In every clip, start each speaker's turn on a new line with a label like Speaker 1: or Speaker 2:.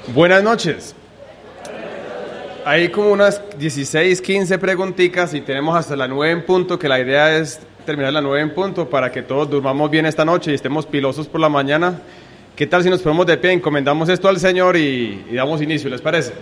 Speaker 1: Buenas noches. Hay como unas 16, 15 preguntitas y tenemos hasta las 9 en punto, que la idea es terminar las 9 en punto para que todos durmamos bien esta noche y estemos pilosos por la mañana. ¿Qué tal si nos ponemos de pie, encomendamos esto al Señor y damos inicio? ¿Les parece?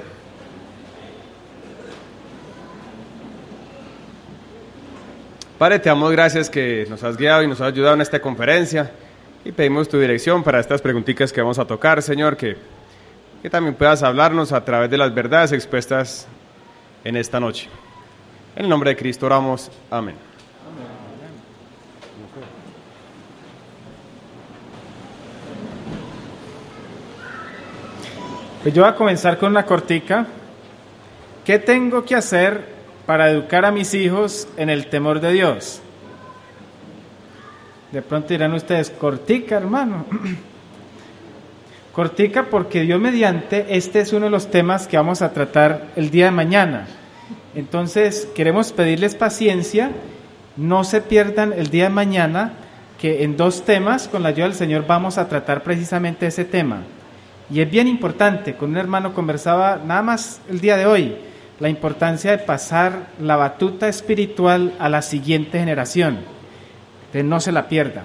Speaker 1: Padre, te damos gracias que nos has guiado y nos has ayudado en esta conferencia y pedimos tu dirección para estas preguntitas que vamos a tocar, Señor, que también puedas hablarnos a través de las verdades expuestas en esta noche. En el nombre de Cristo oramos. Amén.
Speaker 2: Pues yo voy a comenzar con una cortica. ¿Qué tengo que hacer para educar a mis hijos en el temor de Dios? De pronto dirán ustedes, cortica, hermano. Cortica porque Dios mediante, este es uno de los temas que vamos a tratar el día de mañana. Entonces, queremos pedirles paciencia, no se pierdan el día de mañana, que en 2 temas, con la ayuda del Señor, vamos a tratar precisamente ese tema. Y es bien importante, con un hermano conversaba nada más el día de hoy, la importancia de pasar la batuta espiritual a la siguiente generación. Entonces, no se la pierda.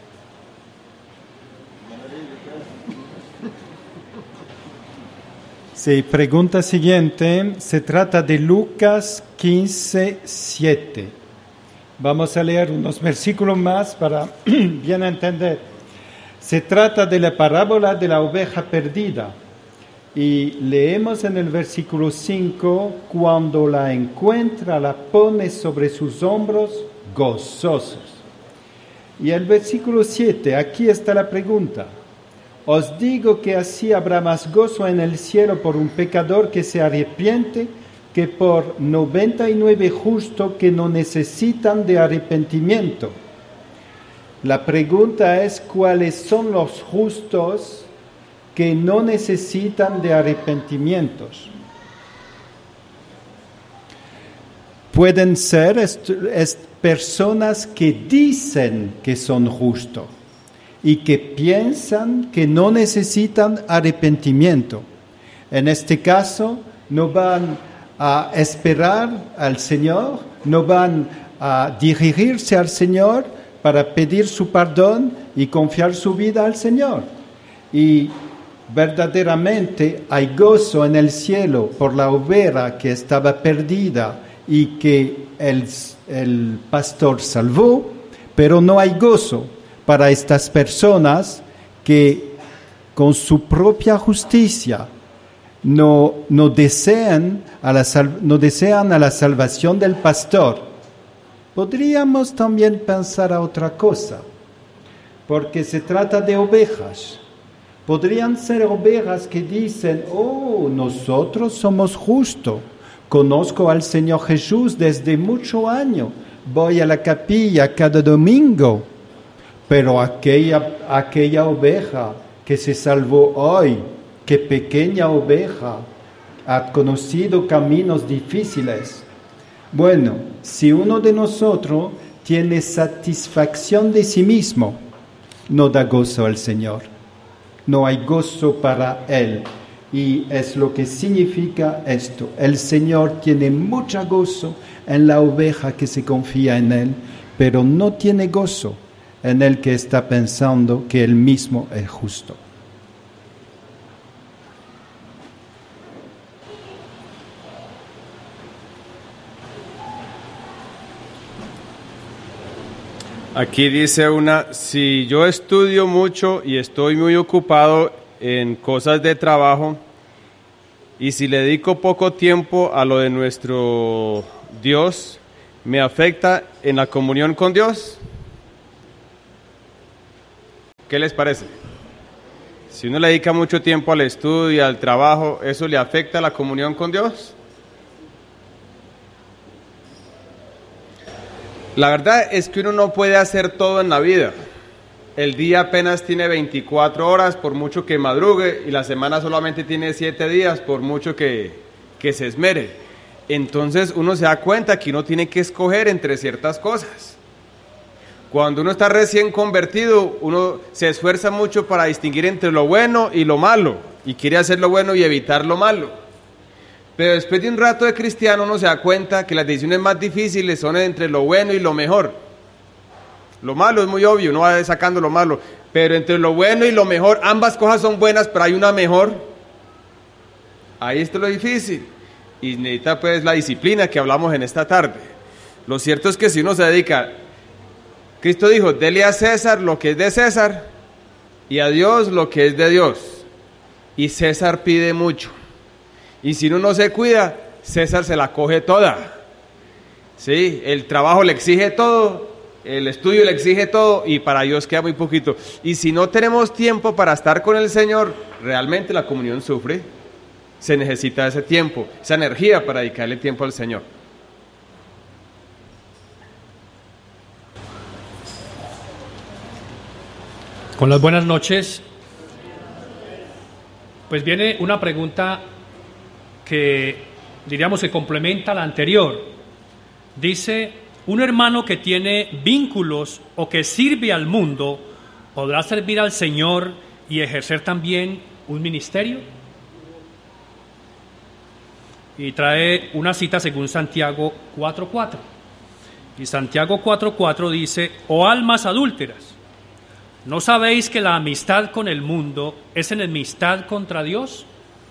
Speaker 3: Sí, pregunta siguiente, se trata de Lucas 15:7. Vamos a leer unos versículos más para bien entender. Se trata de la parábola de la oveja perdida. Y leemos en el versículo 5, cuando la encuentra, la pone sobre sus hombros gozosos. Y el versículo 7, aquí está la pregunta. Os digo que así habrá más gozo en el cielo por un pecador que se arrepiente que por 99 justos que no necesitan de arrepentimiento. La pregunta es, ¿cuáles son los justos que no necesitan de arrepentimientos? Pueden ser personas que dicen que son justos y que piensan que no necesitan arrepentimiento. En este caso, no van a esperar al Señor, no van a dirigirse al Señor para pedir su perdón y confiar su vida al Señor. Y verdaderamente hay gozo en el cielo por la oveja que estaba perdida y que el pastor salvó, pero no hay gozo para estas personas que con su propia justicia no desean a la salvación del pastor. Podríamos también pensar a otra cosa, porque se trata de ovejas. Podrían ser ovejas que dicen, nosotros somos justos, conozco al Señor Jesús desde muchos años, voy a la capilla cada domingo. Pero aquella oveja que se salvó hoy, qué pequeña oveja, ha conocido caminos difíciles. Bueno, si uno de nosotros tiene satisfacción de sí mismo, no da gozo al Señor. No hay gozo para Él. Y es lo que significa esto. El Señor tiene mucho gozo en la oveja que se confía en Él, pero no tiene gozo en el que está pensando que él mismo es justo.
Speaker 1: Aquí dice si yo estudio mucho y estoy muy ocupado en cosas de trabajo, y si le dedico poco tiempo a lo de nuestro Dios, ¿me afecta en la comunión con Dios? ¿Qué les parece? Si uno le dedica mucho tiempo al estudio y al trabajo, ¿eso le afecta a la comunión con Dios? La verdad es que uno no puede hacer todo en la vida. El día apenas tiene 24 horas, por mucho que madrugue, y la semana solamente tiene 7 días, por mucho que se esmere. Entonces uno se da cuenta que uno tiene que escoger entre ciertas cosas. Cuando uno está recién convertido, uno se esfuerza mucho para distinguir entre lo bueno y lo malo. y quiere hacer lo bueno y evitar lo malo. Pero después de un rato de cristiano uno se da cuenta que las decisiones más difíciles son entre lo bueno y lo mejor. Lo malo es muy obvio, uno va sacando lo malo, pero entre lo bueno y lo mejor, ambas cosas son buenas, pero hay una mejor. Ahí está lo difícil. Y necesita pues la disciplina que hablamos en esta tarde. Lo cierto es que si uno se dedica, Cristo dijo, dele a César lo que es de César y a Dios lo que es de Dios. Y César pide mucho. Y si uno no se cuida, César se la coge toda. ¿Sí? El trabajo le exige todo, el estudio le exige todo y para Dios queda muy poquito. Y si no tenemos tiempo para estar con el Señor, realmente la comunión sufre. Se necesita ese tiempo, esa energía para dedicarle tiempo al Señor.
Speaker 4: Con las buenas noches, pues viene una pregunta que diríamos que complementa la anterior. Dice, ¿un hermano que tiene vínculos o que sirve al mundo podrá servir al Señor y ejercer también un ministerio? Y trae una cita según Santiago 4:4. Y Santiago 4:4 dice, «Oh almas adúlteras, ¿no sabéis que la amistad con el mundo es enemistad contra Dios?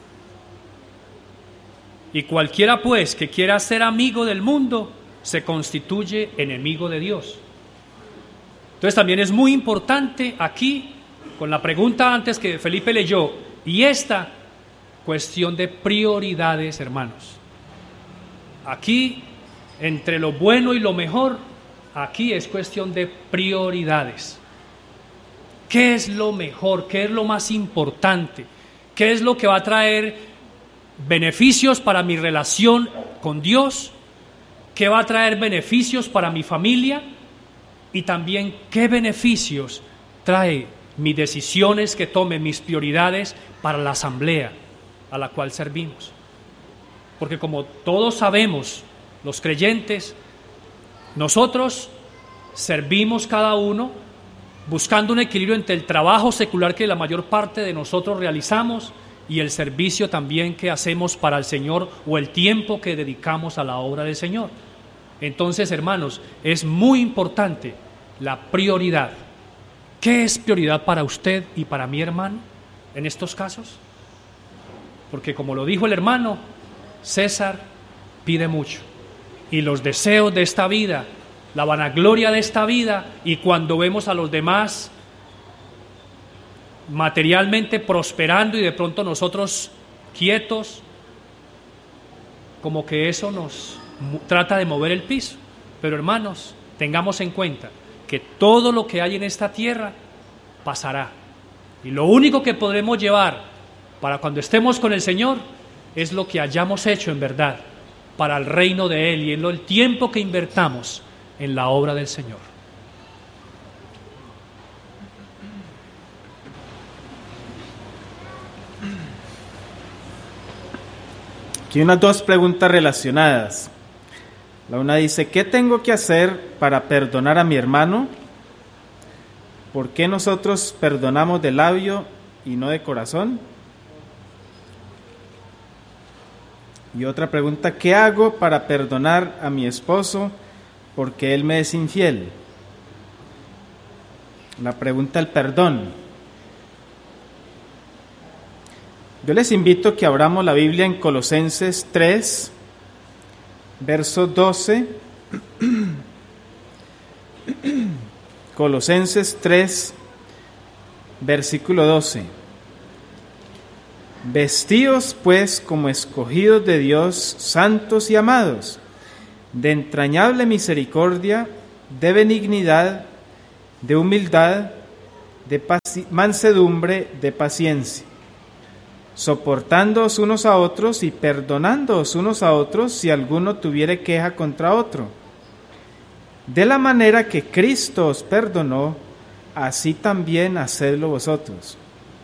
Speaker 4: Y cualquiera pues que quiera ser amigo del mundo se constituye enemigo de Dios». Entonces también es muy importante aquí, con la pregunta antes que Felipe leyó, y esta cuestión de prioridades, hermanos. Aquí, entre lo bueno y lo mejor, aquí es cuestión de prioridades. ¿Qué es lo mejor? ¿Qué es lo más importante? ¿Qué es lo que va a traer beneficios para mi relación con Dios? ¿Qué va a traer beneficios para mi familia? Y también, ¿qué beneficios trae mis decisiones que tome, mis prioridades para la asamblea a la cual servimos? Porque como todos sabemos, los creyentes, nosotros servimos cada uno buscando un equilibrio entre el trabajo secular que la mayor parte de nosotros realizamos y el servicio también que hacemos para el Señor o el tiempo que dedicamos a la obra del Señor. Entonces, hermanos, es muy importante la prioridad. ¿Qué es prioridad para usted y para mi hermano en estos casos? Porque como lo dijo el hermano, César pide mucho y los deseos de esta vida, la vanagloria de esta vida, y cuando vemos a los demás materialmente prosperando y de pronto nosotros quietos, como que eso nos trata de mover el piso. Pero hermanos, tengamos en cuenta que todo lo que hay en esta tierra pasará, y lo único que podremos llevar para cuando estemos con el Señor es lo que hayamos hecho en verdad para el reino de Él y en el tiempo que invertamos en la obra del Señor.
Speaker 2: Aquí unas dos preguntas relacionadas. La una dice, ¿qué tengo que hacer para perdonar a mi hermano? ¿Por qué nosotros perdonamos de labio y no de corazón? Y otra pregunta, ¿qué hago para perdonar a mi esposo porque él me es infiel? La pregunta del perdón. Yo les invito a que abramos la Biblia en Colosenses 3, verso 12. Colosenses 3, versículo 12. Vestíos pues como escogidos de Dios, santos y amados, de entrañable misericordia, de benignidad, de humildad, de mansedumbre, de paciencia, soportándoos unos a otros y perdonándoos unos a otros si alguno tuviere queja contra otro. De la manera que Cristo os perdonó, así también hacedlo vosotros.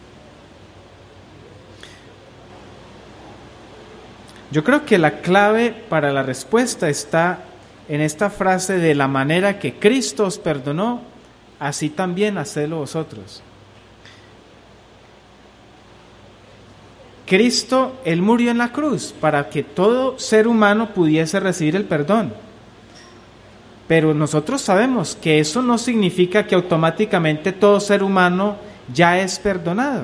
Speaker 2: Yo creo que la clave para la respuesta está en esta frase, de la manera que Cristo os perdonó, así también hacedlo vosotros. Cristo, Él murió en la cruz para que todo ser humano pudiese recibir el perdón. Pero nosotros sabemos que eso no significa que automáticamente todo ser humano ya es perdonado.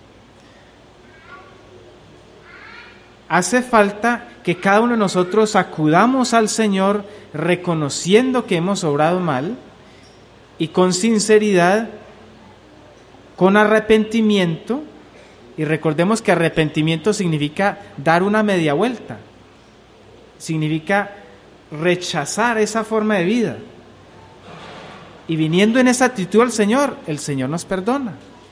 Speaker 2: Hace falta que cada uno de nosotros acudamos al Señor reconociendo que hemos obrado mal y con sinceridad, con arrepentimiento. Y recordemos que arrepentimiento significa dar una media vuelta, significa rechazar esa forma de vida. Y viniendo en esa actitud al Señor, el Señor nos perdona.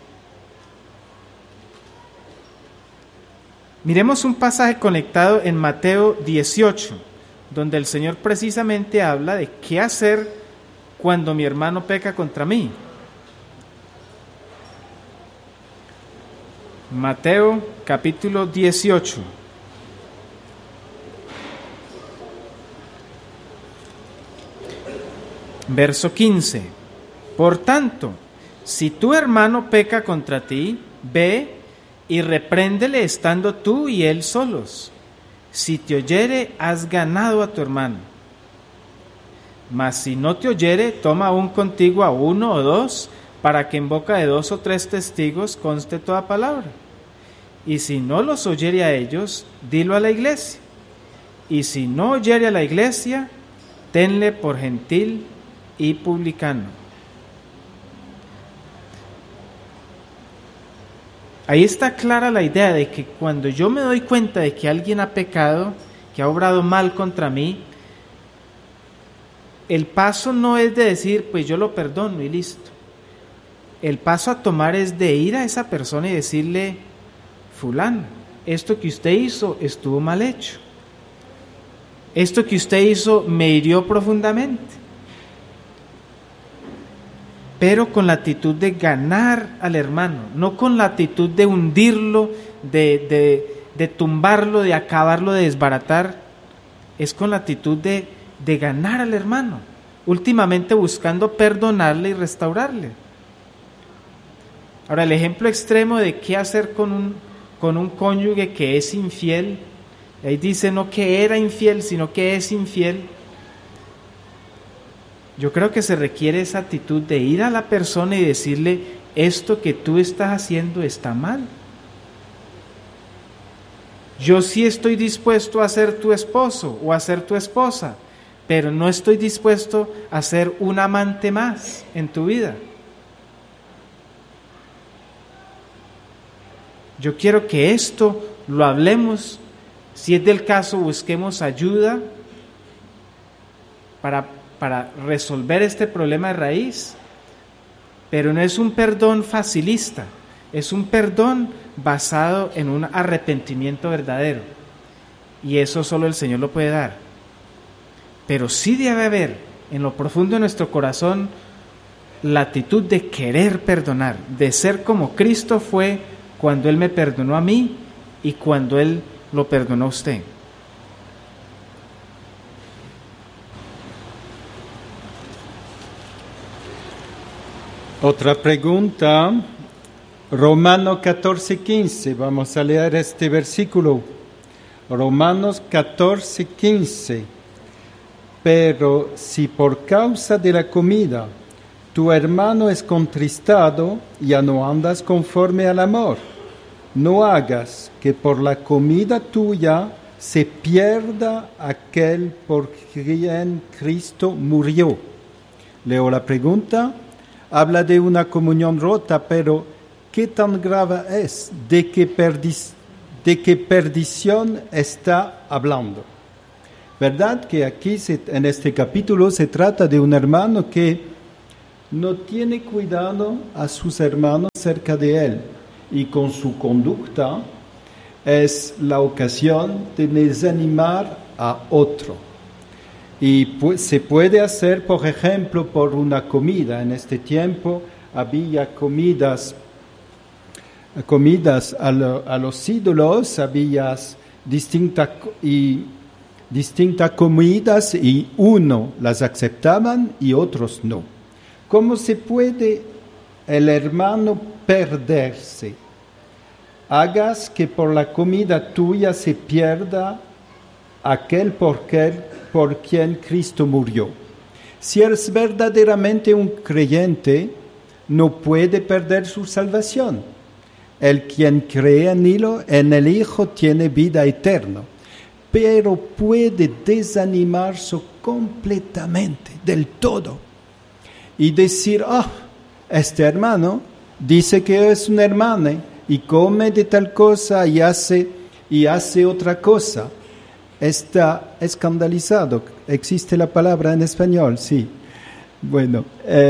Speaker 2: Miremos un pasaje conectado en Mateo 18, donde el Señor precisamente habla de qué hacer cuando mi hermano peca contra mí. Mateo capítulo 18. Verso 15. Por tanto, si tu hermano peca contra ti, ve y repréndele estando tú y él solos. Si te oyere, has ganado a tu hermano. Mas si no te oyere, toma aún contigo a uno o dos, para que en boca de 2 o 3 testigos conste toda palabra. Y si no los oyere a ellos, dilo a la iglesia. Y si no oyere a la iglesia, tenle por gentil y publicano. Ahí está clara la idea de que cuando yo me doy cuenta de que alguien ha pecado, que ha obrado mal contra mí, el paso no es de decir, pues yo lo perdono y listo. El paso a tomar es de ir a esa persona y decirle, fulano, esto que usted hizo estuvo mal hecho. Esto que usted hizo me hirió profundamente. Pero con la actitud de ganar al hermano, no con la actitud de hundirlo, de tumbarlo, de acabarlo, de desbaratar. Es con la actitud de ganar al hermano, últimamente buscando perdonarle y restaurarle. Ahora, el ejemplo extremo de qué hacer con un cónyuge que es infiel, ahí dice no que era infiel, sino que es infiel. Yo creo que se requiere esa actitud de ir a la persona y decirle, esto que tú estás haciendo está mal. Yo sí estoy dispuesto a ser tu esposo o a ser tu esposa, pero no estoy dispuesto a ser un amante más en tu vida. Yo quiero que esto lo hablemos, si es del caso busquemos ayuda para resolver este problema de raíz, pero no es un perdón facilista, es un perdón basado en un arrepentimiento verdadero, y eso solo el Señor lo puede dar. Pero sí debe haber en lo profundo de nuestro corazón la actitud de querer perdonar, de ser como Cristo fue cuando Él me perdonó a mí y cuando Él lo perdonó a usted.
Speaker 3: Otra pregunta, Romanos 14:15, vamos a leer este versículo. Romanos 14:15. Pero si por causa de la comida tu hermano es contristado, ya no andas conforme al amor. No hagas que por la comida tuya se pierda aquel por quien Cristo murió. Leo la pregunta. Habla de una comunión rota, pero ¿qué tan grave es? ¿De qué perdición está hablando? ¿Verdad que aquí en este capítulo se trata de un hermano que no tiene cuidado a sus hermanos cerca de él y con su conducta es la ocasión de desanimar a otro? Y pues, se puede hacer, por ejemplo, por una comida. En este tiempo había comidas a los ídolos, había distintas comidas y uno las aceptaban y otros no. ¿Cómo se puede el hermano perderse hagas que por la comida tuya se pierda aquel por quien Cristo murió. Si eres verdaderamente un creyente, no puede perder su salvación. El quien cree en el Hijo tiene vida eterna, pero puede desanimarse completamente, del todo, y decir, este hermano dice que es un hermano y come de tal cosa y hace otra cosa. Está escandalizado. ¿Existe la palabra en español? Sí. Bueno,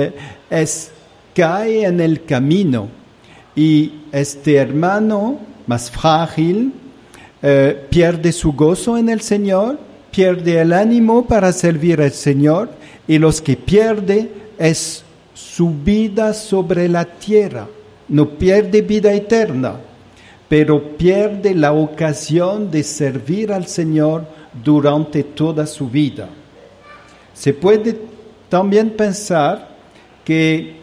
Speaker 3: cae en el camino y este hermano más frágil pierde su gozo en el Señor, pierde el ánimo para servir al Señor, y los que pierde es su vida sobre la tierra. No pierde vida eterna, pero pierde la ocasión de servir al Señor durante toda su vida. Se puede también pensar que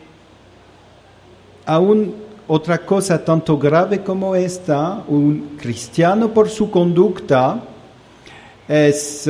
Speaker 3: aún otra cosa tanto grave como esta, un cristiano por su conducta es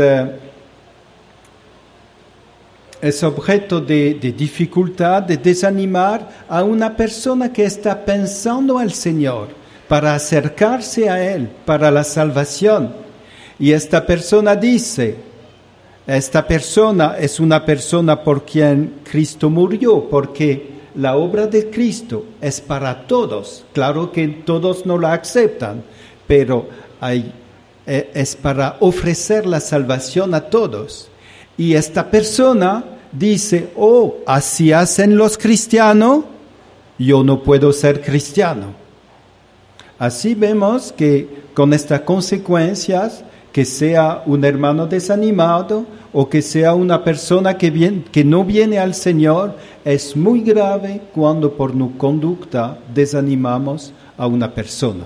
Speaker 3: objeto de dificultad, de desanimar a una persona que está pensando al Señor para acercarse a Él, para la salvación. Y esta persona dice, esta persona es una persona por quien Cristo murió, porque la obra de Cristo es para todos. Claro que todos no la aceptan, pero es para ofrecer la salvación a todos. Y esta persona dice, así hacen los cristianos, yo no puedo ser cristiano. Así vemos que con estas consecuencias, que sea un hermano desanimado o que sea una persona que no viene al Señor, es muy grave cuando por nuestra conducta desanimamos a una persona.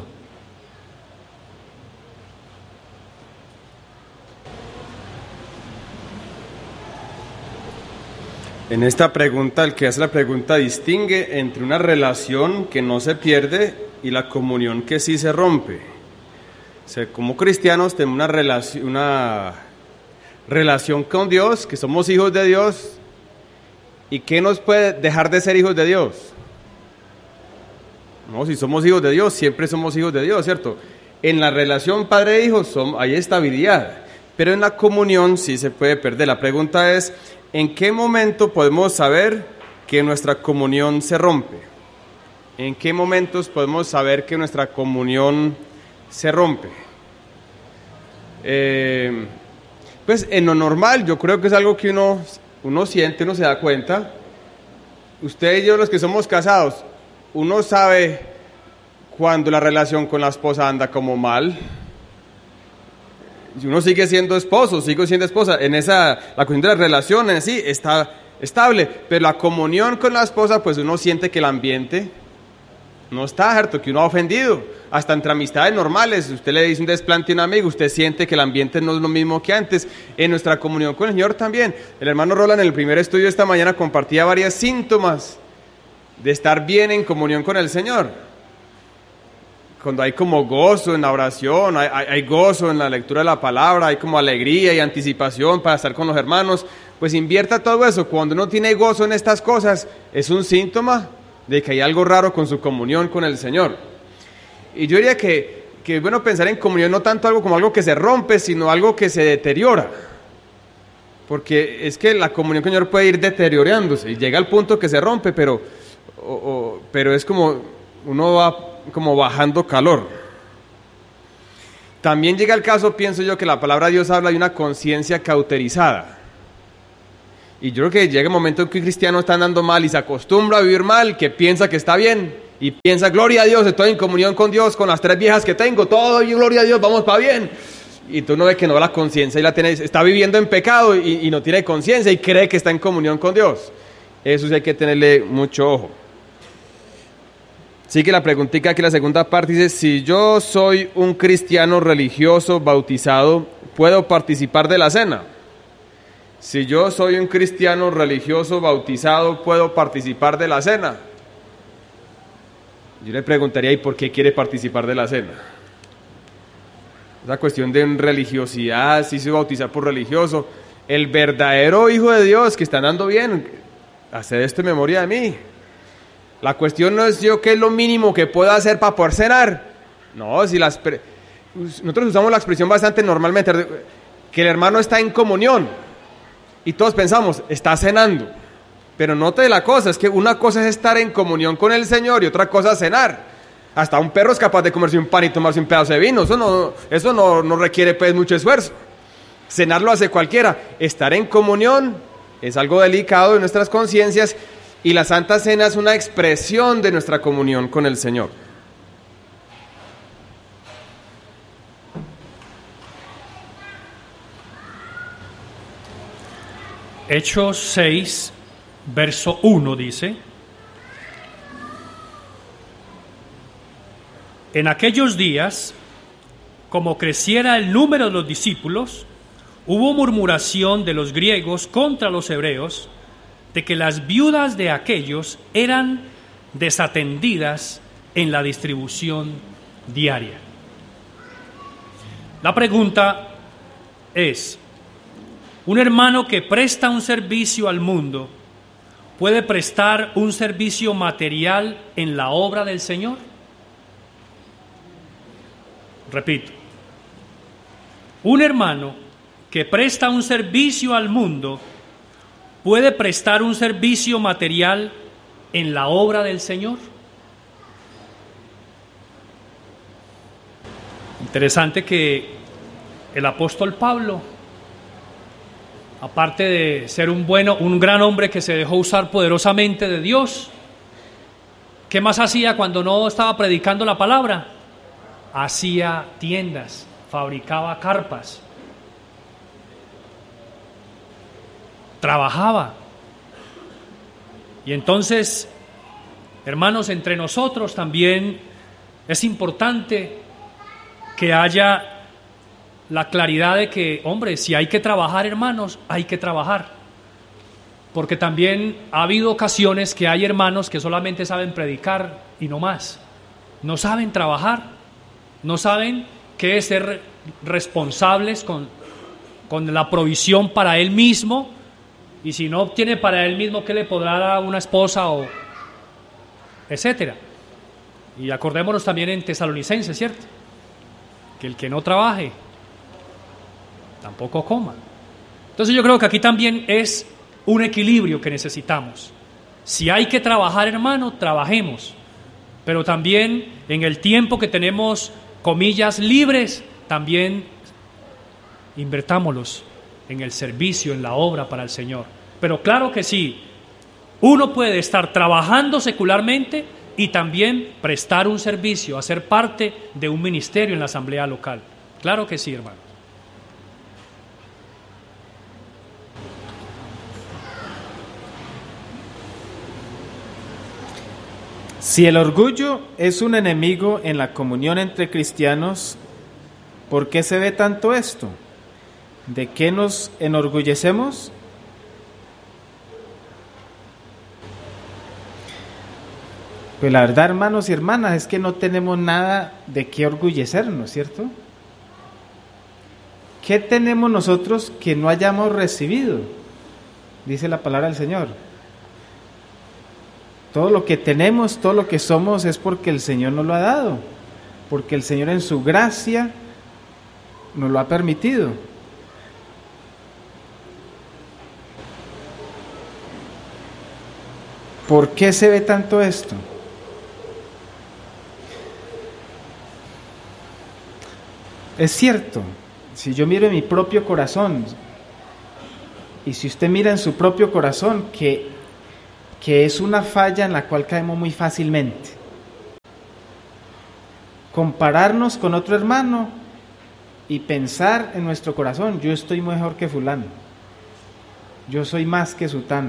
Speaker 1: En esta pregunta, el que hace la pregunta distingue entre una relación que no se pierde y la comunión que sí se rompe. O sea, como cristianos tenemos una relación con Dios, que somos hijos de Dios. ¿Y qué nos puede dejar de ser hijos de Dios? No, si somos hijos de Dios, siempre somos hijos de Dios, ¿cierto? En la relación padre-hijo hay estabilidad, pero en la comunión sí se puede perder. La pregunta es, ¿en qué momento podemos saber que nuestra comunión se rompe? ¿En qué momentos podemos saber que nuestra comunión se rompe? Pues en lo normal, yo creo que es algo que uno siente, uno se da cuenta. Usted y yo, los que somos casados, uno sabe cuando la relación con la esposa anda como mal. Uno sigue siendo esposo, sigo siendo esposa. La cuestión de las relaciones sí está estable, pero la comunión con la esposa, pues uno siente que el ambiente no está, ¿cierto? Que uno ha ofendido. Hasta entre amistades normales, usted le dice un desplante a un amigo, usted siente que el ambiente no es lo mismo que antes. En nuestra comunión con el Señor también. El hermano Roland en el primer estudio esta mañana compartía varios síntomas de estar bien en comunión con el Señor. Cuando hay como gozo en la oración, hay gozo en la lectura de la palabra, hay como alegría y anticipación para estar con los hermanos, pues invierta todo eso. Cuando uno tiene gozo en estas cosas, es un síntoma de que hay algo raro con su comunión con el Señor. Y yo diría que es bueno pensar en comunión no tanto algo como algo que se rompe, sino algo que se deteriora. Porque es que la comunión con el Señor puede ir deteriorándose y llega al punto que se rompe, pero es como uno va como bajando calor. También llega el caso, pienso yo, que la palabra de Dios habla de una conciencia cauterizada. Y yo creo que llega el momento en que un cristiano está andando mal y se acostumbra a vivir mal, que piensa que está bien, y piensa, gloria a Dios, estoy en comunión con Dios, con las 3 viejas que tengo, todo, y gloria a Dios, vamos para bien. Y tú no ves que no va la conciencia y la tiene, está viviendo en pecado y no tiene conciencia y cree que está en comunión con Dios. Eso sí hay que tenerle mucho ojo. Sigue la preguntita aquí, la segunda parte dice, si yo soy un cristiano religioso bautizado, ¿puedo participar de la cena? Si yo soy un cristiano religioso bautizado, ¿puedo participar de la cena? Yo le preguntaría, ¿y por qué quiere participar de la cena? Esa cuestión de religiosidad, si se bautiza por religioso. El verdadero Hijo de Dios que está andando bien, haced esto en memoria de mí. La cuestión no es yo qué es lo mínimo que puedo hacer para poder cenar. No, si nosotros usamos la expresión bastante normalmente, que el hermano está en comunión. Y todos pensamos, está cenando. Pero note la cosa, es que una cosa es estar en comunión con el Señor y otra cosa es cenar. Hasta un perro es capaz de comerse un pan y tomarse un pedazo de vino. Eso no requiere pues mucho esfuerzo. Cenar lo hace cualquiera. Estar en comunión es algo delicado de nuestras conciencias y la Santa Cena es una expresión de nuestra comunión con el Señor.
Speaker 4: Hechos 6, verso 1 dice: En aquellos días, como creciera el número de los discípulos, hubo murmuración de los griegos contra los hebreos, de que las viudas de aquellos eran desatendidas en la distribución diaria. La pregunta es: ¿un hermano que presta un servicio al mundo puede prestar un servicio material en la obra del Señor? Repito, un hermano que presta un servicio al mundo puede prestar un servicio material en la obra del Señor. Interesante que el apóstol Pablo, aparte de ser un gran hombre que se dejó usar poderosamente de Dios, ¿qué más hacía cuando no estaba predicando la palabra? Hacía tiendas, fabricaba carpas, trabajaba. Y entonces, hermanos, entre nosotros también es importante que haya la claridad de que, hombre, si hay que trabajar, hermanos, hay que trabajar. Porque también ha habido ocasiones que hay hermanos que solamente saben predicar y no más. No saben trabajar, no saben qué es ser responsables con la provisión para él mismo. Y si no obtiene para él mismo, ¿qué le podrá dar a una esposa o etcétera? Y acordémonos también en Tesalonicenses, ¿cierto? Que el que no trabaje tampoco coma. Entonces yo creo que aquí también es un equilibrio que necesitamos. Si hay que trabajar, hermano, trabajemos, pero también en el tiempo que tenemos, comillas, libres, también invertámoslos en el servicio, en la obra para el Señor. Pero claro que sí, uno puede estar trabajando secularmente y también prestar un servicio, hacer parte de un ministerio en la asamblea local. Claro que sí, hermano.
Speaker 2: Si el orgullo es un enemigo en la comunión entre cristianos, ¿por qué se ve tanto esto? ¿De qué nos enorgullecemos? Pues la verdad, hermanos y hermanas, es que no tenemos nada de qué orgullecernos, ¿cierto? ¿Qué tenemos nosotros que no hayamos recibido? Dice la palabra del Señor. Todo lo que tenemos, todo lo que somos es porque el Señor nos lo ha dado, porque el Señor en su gracia nos lo ha permitido. ¿Por qué se ve tanto esto? Es cierto, si yo miro en mi propio corazón, y si usted mira en su propio corazón, que es una falla en la cual caemos muy fácilmente. Compararnos con otro hermano y pensar en nuestro corazón, yo estoy mejor que fulano, yo soy más que sutano.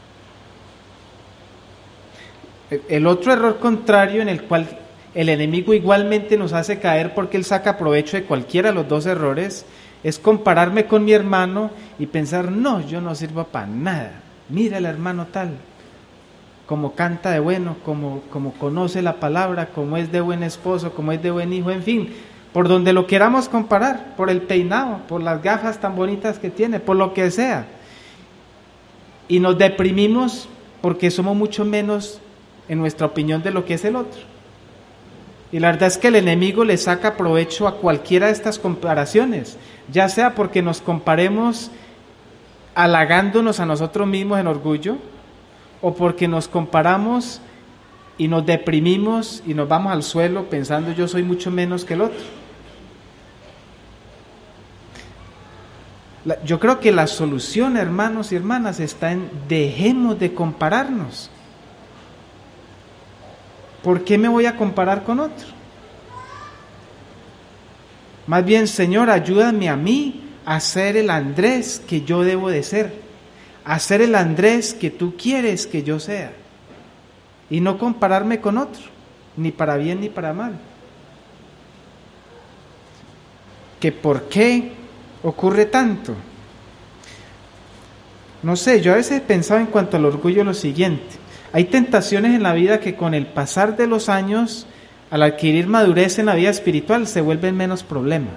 Speaker 2: El otro error contrario en el cual el enemigo igualmente nos hace caer porque él saca provecho de cualquiera de los dos errores es compararme con mi hermano y pensar, no, yo no sirvo para nada, mira el hermano tal. como canta de bueno, como conoce la palabra, como es de buen esposo, como es de buen hijo, en fin, por donde lo queramos comparar, por el peinado, por las gafas tan bonitas que tiene, por lo que sea. Y nos deprimimos porque somos mucho menos, en nuestra opinión, de lo que es el otro. Y la verdad es que el enemigo le saca provecho a cualquiera de estas comparaciones, ya sea porque nos comparemos halagándonos a nosotros mismos en orgullo, o porque nos comparamos y nos deprimimos y nos vamos al suelo pensando yo soy mucho menos que el otro. Yo creo que la solución, hermanos y hermanas, está en dejemos de compararnos. ¿Por qué me voy a comparar con otro? Más bien, Señor, ayúdame a mí a ser el Andrés que yo debo de ser, a ser el Andrés que tú quieres que yo sea, y no compararme con otro, ni para bien ni para mal. ¿Que por qué ocurre tanto? No sé, yo a veces he pensado en cuanto al orgullo lo siguiente: hay tentaciones en la vida que con el pasar de los años, al adquirir madurez en la vida espiritual, se vuelven menos problema.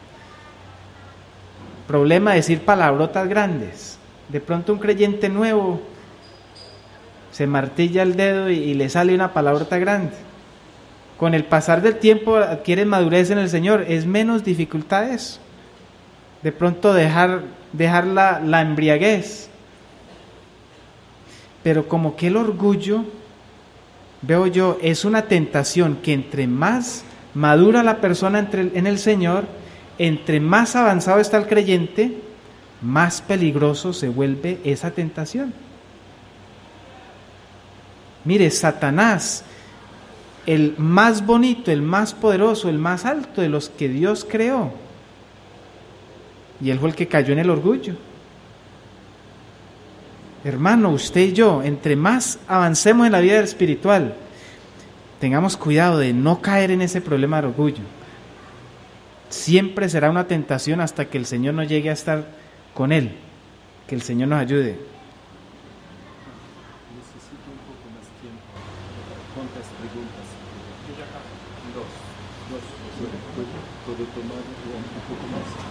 Speaker 2: Problema decir palabrotas grandes. De pronto un creyente nuevo se martilla el dedo y le sale una palabrota grande. Con el pasar del tiempo adquiere madurez en el Señor, es menos dificultad eso. De pronto dejar la embriaguez. Pero como que el orgullo, veo yo, es una tentación que entre más madura la persona en el Señor, entre más avanzado está el creyente, más peligroso se vuelve esa tentación. Mire, Satanás, el más bonito, el más poderoso, el más alto de los que Dios creó, y él fue el que cayó en el orgullo. Hermano, usted y yo, entre más avancemos en la vida espiritual, tengamos cuidado de no caer en ese problema del orgullo. Siempre será una tentación hasta que el Señor no llegue a estar con Él. Que el Señor nos ayude.
Speaker 3: Necesito un poco más tiempo. ¿Cuántas preguntas? Dos. ¿Puedo tomar un poco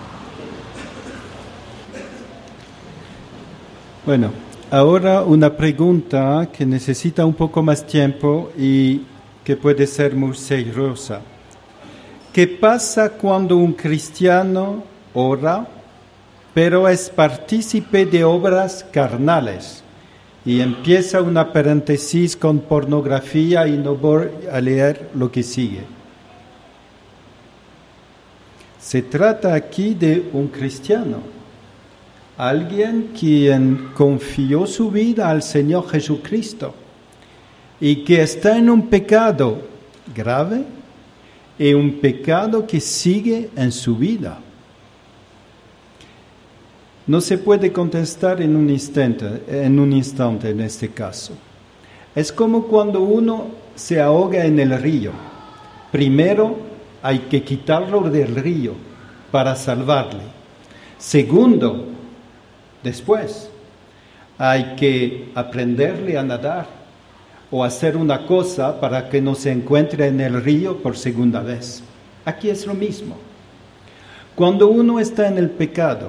Speaker 3: más? Bueno, ahora una pregunta que necesita un poco más tiempo y que puede ser muy seriosa. ¿Qué pasa cuando un cristiano ora, pero es partícipe de obras carnales y empieza una paréntesis con pornografía y no voy a leer lo que sigue? Se trata aquí de un cristiano, alguien quien confió su vida al Señor Jesucristo y que está en un pecado grave y un pecado que sigue en su vida. No se puede contestar en un instante en este caso. Es como cuando uno se ahoga en el río. Primero hay que quitarlo del río para salvarle. Segundo, después hay que aprenderle a nadar o hacer una cosa para que no se encuentre en el río por segunda vez. Aquí es lo mismo. Cuando uno está en el pecado,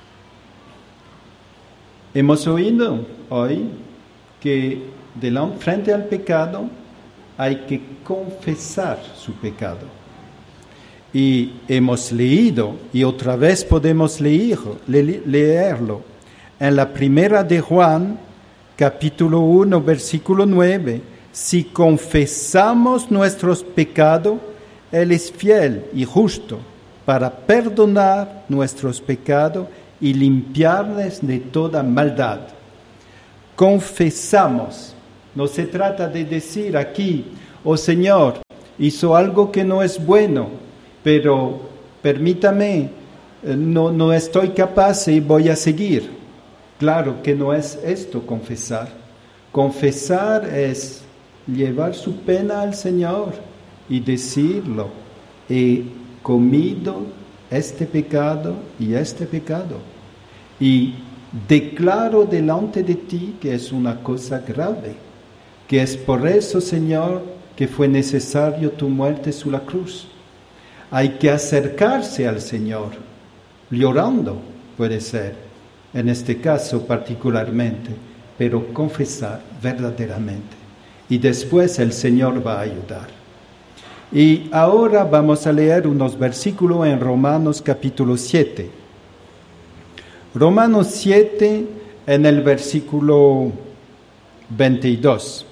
Speaker 3: hemos oído hoy que frente al pecado hay que confesar su pecado. Y hemos leído, y otra vez podemos leerlo, en la primera de Juan, capítulo 1, versículo 9, si confesamos nuestros pecados, Él es fiel y justo para perdonar nuestros pecados y limpiarles de toda maldad. Confesamos. No se trata de decir aquí, oh Señor, hizo algo que no es bueno, pero permítame, no estoy capaz y voy a seguir. Claro que no es esto confesar. Confesar es llevar su pena al Señor y decirlo. He comido este pecado y este pecado. Y declaro delante de ti que es una cosa grave, que es por eso, Señor, que fue necesario tu muerte sobre la cruz. Hay que acercarse al Señor, llorando puede ser, en este caso particularmente, pero confesar verdaderamente. Y después el Señor va a ayudar. Y ahora vamos a leer unos versículos en Romanos capítulo 7. Romanos 7 en el versículo 22.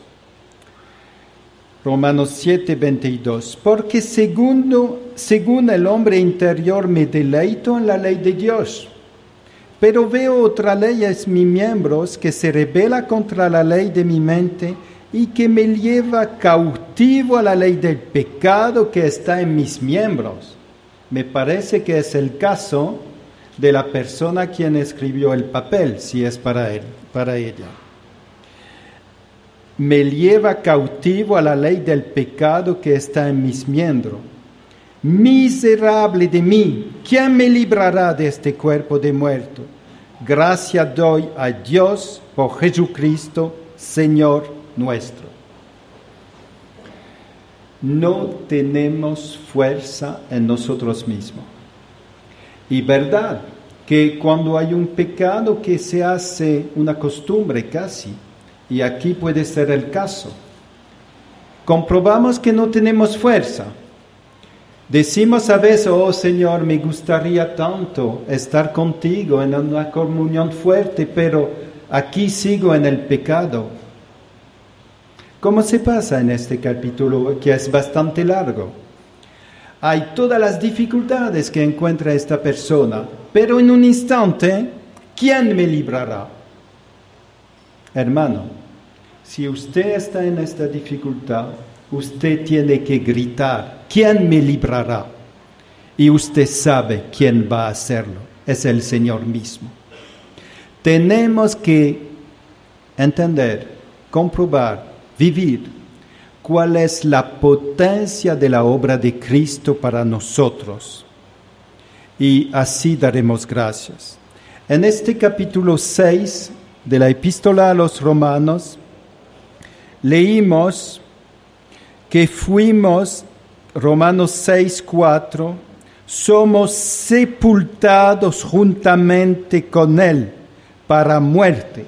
Speaker 3: Romanos 7, 22. Porque según el hombre interior me deleito en la ley de Dios, pero veo otra ley en mis miembros que se rebela contra la ley de mi mente y que me lleva cautivo a la ley del pecado que está en mis miembros. Me parece que es el caso de la persona quien escribió el papel, si es para ella. Me lleva cautivo a la ley del pecado que está en mis miembros. Miserable de mí, ¿quién me librará de este cuerpo de muerto? Gracias doy a Dios por Jesucristo, Señor nuestro. No tenemos fuerza en nosotros mismos. Y verdad que cuando hay un pecado que se hace una costumbre casi, y aquí puede ser el caso, comprobamos que no tenemos fuerza. Decimos a veces, oh Señor, me gustaría tanto estar contigo en una comunión fuerte, pero aquí sigo en el pecado. ¿Cómo se pasa en este capítulo que es bastante largo? Hay todas las dificultades que encuentra esta persona, pero en un instante, ¿quién me librará? Hermano, si usted está en esta dificultad, usted tiene que gritar, ¿quién me librará? Y usted sabe quién va a hacerlo, es el Señor mismo. Tenemos que entender, comprobar, vivir cuál es la potencia de la obra de Cristo para nosotros. Y así daremos gracias. En este capítulo 6 de la Epístola a los Romanos, leímos que fuimos, Romanos 6:4, somos sepultados juntamente con Él para muerte.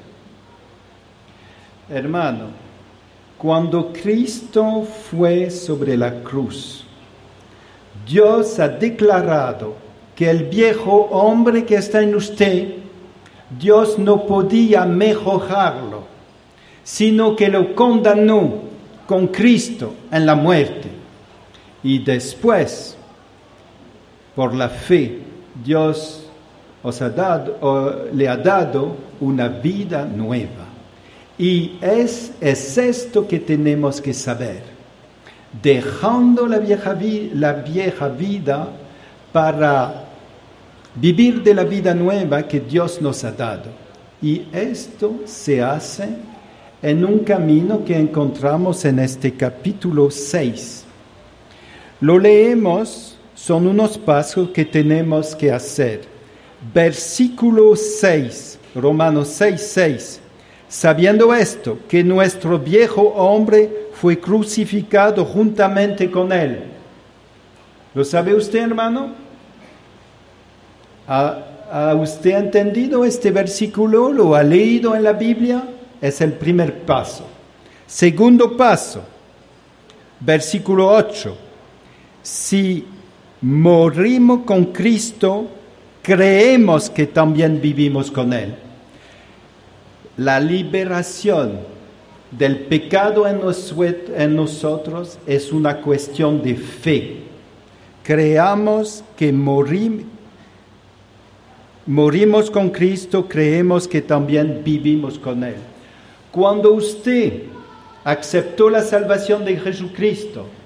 Speaker 3: Hermano, cuando Cristo fue sobre la cruz, Dios ha declarado que el viejo hombre que está en usted, Dios no podía mejorarlo, sino que lo condenó con Cristo en la muerte. Y después, por la fe, Dios le ha dado una vida nueva. Y es esto que tenemos que saber. Dejando la vieja vida para vivir de la vida nueva que Dios nos ha dado. Y esto se hace en un camino que encontramos en este capítulo 6. Lo leemos, son unos pasos que tenemos que hacer. Versículo 6, Romanos 6:6. Sabiendo esto, que nuestro viejo hombre fue crucificado juntamente con él. ¿Lo sabe usted, hermano? ¿Ha usted entendido este versículo? ¿Lo ha leído en la Biblia? Es el primer paso. Segundo paso, versículo 8. Si morimos con Cristo, creemos que también vivimos con Él. La liberación del pecado en nosotros es una cuestión de fe. Creamos que morimos con Cristo, creemos que también vivimos con Él. Cuando usted aceptó la salvación de Jesucristo,